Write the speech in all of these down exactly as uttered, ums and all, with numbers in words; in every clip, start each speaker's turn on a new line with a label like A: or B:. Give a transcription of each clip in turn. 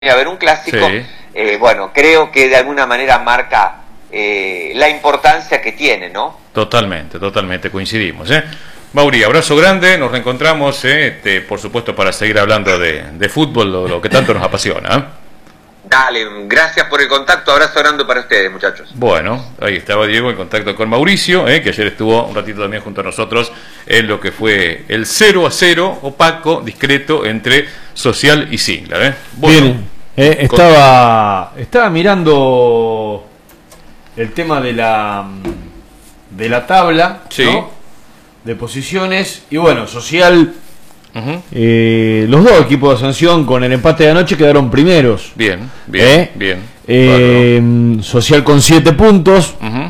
A: a haber un clásico,
B: sí.
A: eh, bueno, creo que de alguna manera marca eh, la importancia que tiene, ¿no?
B: Totalmente, totalmente, coincidimos, ¿eh? Mauri, abrazo grande, nos reencontramos, ¿eh? este, por supuesto, para seguir hablando de, de fútbol, lo, lo que tanto nos apasiona, ¿eh?
A: Dale, gracias por el contacto, abrazo grande para ustedes, muchachos.
B: Bueno, ahí estaba Diego en contacto con Mauricio, ¿eh? que ayer estuvo un ratito también junto a nosotros en lo que fue el cero a cero, opaco, discreto, entre Social y Singlar, ¿eh? Bueno,
C: bien, eh, estaba, estaba mirando el tema de la, de la tabla,
B: sí.
C: ¿no? de posiciones, y bueno, Social...
B: Uh-huh.
C: Eh, los dos equipos de Ascensión con el empate de anoche quedaron primeros.
B: Bien, bien,
C: ¿Eh?
B: bien.
C: Eh,
B: Claro.
C: Social con siete puntos.
B: Uh-huh.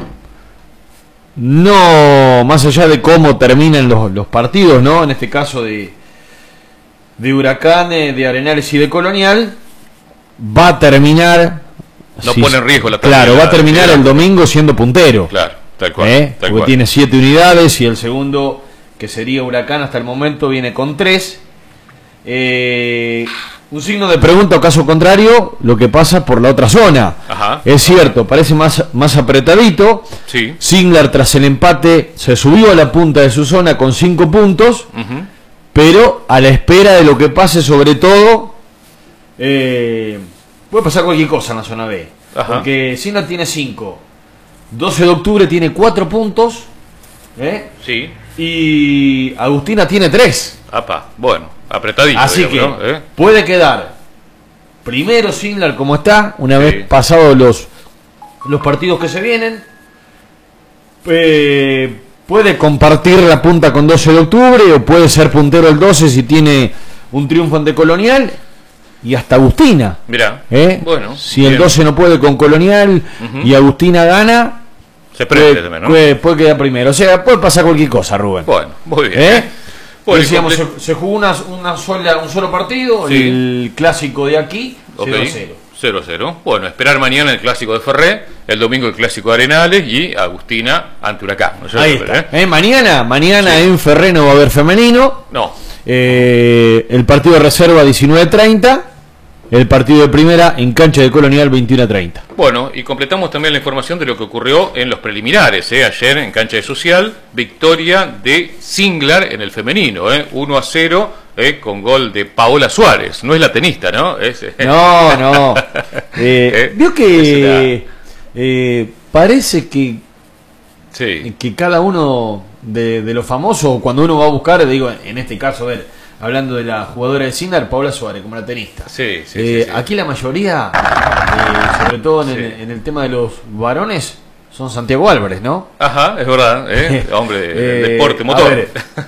C: No, más allá de cómo terminan los, los partidos, ¿no? En este caso de, de Huracán, eh, de Arenales y de Colonial, va a terminar.
B: No
C: si,
B: pone en riesgo la
C: Claro, va a terminar el domingo siendo puntero.
B: Claro, tal cual.
C: ¿Eh?
B: Tal
C: Porque
B: cual.
C: tiene siete unidades y el segundo, que sería Huracán hasta el momento, viene con tres. Eh, un signo de pregunta o caso contrario, lo que pasa por la otra zona.
B: Ajá.
C: Es cierto, parece más, más apretadito.
B: Sí.
C: Singlar tras el empate se subió a la punta de su zona con cinco puntos,
B: Uh-huh.
C: pero a la espera de lo que pase, sobre todo, eh, puede pasar cualquier cosa en la zona B.
B: Ajá.
C: Porque Singlar tiene cinco, doce de octubre tiene cuatro puntos, ¿eh?
B: Sí.
C: Y Agustina tiene tres.
B: Apa, bueno, apretadito.
C: Así
B: digamos,
C: que
B: ¿no? ¿Eh?
C: puede quedar primero Singlar como está, una
B: Sí.
C: vez pasados los, los partidos que se vienen. Eh, puede compartir la punta con doce de octubre, o puede ser puntero el doce si tiene un triunfo ante Colonial, y hasta Agustina.
B: Mirá,
C: ¿eh?
B: bueno.
C: Si el
B: bien.
C: doce no puede con Colonial
B: Ujú.
C: y Agustina gana,
B: Se prende
C: puede,
B: también, ¿no?
C: puede, puede quedar primero. O sea, puede pasar cualquier cosa, Rubén.
B: Bueno, muy bien.
C: ¿Eh?
B: Bueno,
C: Decíamos,
B: y comple-
C: se, se jugó una, una sola, un solo partido,
B: Sí.
C: el clásico de aquí,
B: Ok.
C: cero a cero.
B: cero a cero. Bueno, esperar mañana el clásico de Ferré, el domingo el clásico de Arenales y Agustina ante Huracán. ¿No es
C: Ahí
B: cierto?
C: está.
B: ¿Eh?
C: Eh, mañana, mañana
B: Sí.
C: en Ferré no va a haber femenino.
B: No.
C: Eh, el partido de reserva diecinueve treinta. El partido de primera en cancha de Colonial veintiuno treinta.
B: Bueno, y completamos también la información de lo que ocurrió en los preliminares, ¿eh? Ayer en cancha de Social, victoria de Singlar en el femenino, ¿eh? uno a cero, ¿eh? Con gol de Paola Suárez. No es la tenista, ¿no? Es, eh,
C: No, no. Eh,
B: Eh,
C: vio que
B: es
C: eh, parece que,
B: Sí.
C: que cada uno de, de los famosos, cuando uno va a buscar, digo, en este caso, a ver, hablando de la jugadora de Singlar, Paola Suárez, como la tenista.
B: Sí, sí,
C: Eh,
B: sí, sí.
C: Aquí la mayoría, eh, sobre todo en,
B: Sí.
C: el, en el tema de los varones, son Santiago Álvarez, ¿no?
B: Ajá, es verdad, ¿eh? Hombre, de- del
C: Eh,
B: deporte,
C: a
B: motor.
C: ver,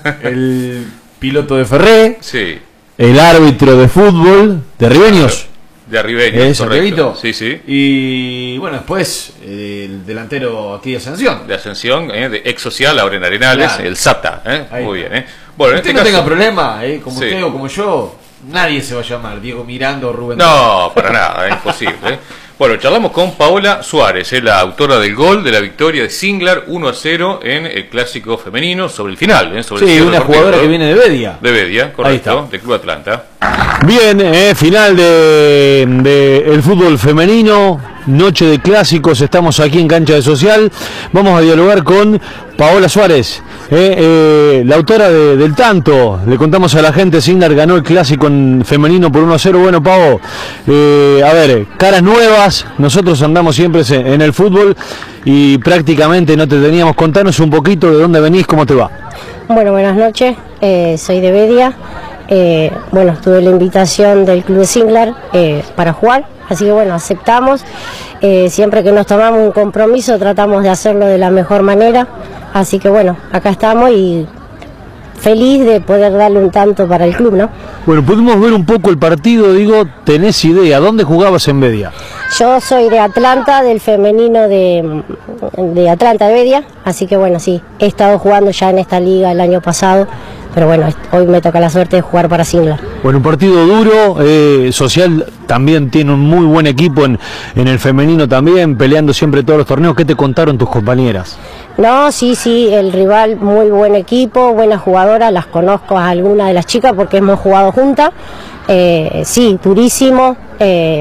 C: el piloto de Ferré,
B: Sí,
C: el árbitro de fútbol de Ribeños,
B: de Arribeño,
C: ¿eh,
B: correcto.
C: Santiaguito?
B: Sí, sí.
C: Y bueno, después eh, el delantero aquí de Ascensión.
B: De Ascensión, ¿eh? De ex social, ahora en Arenales,
C: Claro.
B: el SATA, ¿eh?
C: Ahí
B: Muy
C: está.
B: bien, ¿eh? Bueno, en
C: Usted
B: este
C: no
B: caso...
C: tenga problema, eh, como
B: Sí.
C: usted o como yo, nadie se va a llamar Diego Miranda o Rubén.
B: No, para nada, es imposible. ¿eh? Bueno, charlamos con Paola Suárez, ¿eh? la autora del gol de la victoria de Singlar uno a cero en el clásico femenino sobre el final, ¿eh? Sobre el
C: Sí,
B: cierre
C: una
B: del partido,
C: jugadora
B: ¿no?
C: que viene de Bedia.
B: De Bedia,
C: Ahí
B: correcto,
C: está.
B: del Club Atlanta.
C: Bien, eh, final de, de el fútbol femenino, noche de clásicos, estamos aquí en Cancha de Social, vamos a dialogar con Paola Suárez, eh, eh, la autora de- del tanto. Le contamos a la gente, Singlar ganó el clásico en femenino por uno a cero. Bueno, Pao, eh, a ver, caras nuevas, nosotros andamos siempre en el fútbol y prácticamente no te teníamos. Contanos un poquito de dónde venís, cómo te va.
D: Bueno, buenas noches, eh, soy de Bedia. Eh, bueno, tuve la invitación del Club de Singlar eh, para jugar, así que bueno, aceptamos. Eh, siempre que nos tomamos un compromiso tratamos de hacerlo de la mejor manera, así que bueno, acá estamos y feliz de poder darle un tanto para el club, ¿no?
C: Bueno, pudimos ver un poco el partido, digo, tenés idea, ¿dónde jugabas en Bedia?
D: Yo soy de Atlanta, del femenino de, de Atlanta de Bedia, así que bueno, sí, he estado jugando ya en esta liga el año pasado, pero bueno, hoy me toca la suerte de jugar para Singlar.
C: Bueno, un partido duro, eh, Social también tiene un muy buen equipo en, en el femenino también, peleando siempre todos los torneos. ¿Qué te contaron tus compañeras?
D: No, sí, sí, el rival, muy buen equipo, buena jugadora, las conozco a algunas de las chicas porque hemos jugado juntas. Eh, sí, durísimo. Eh,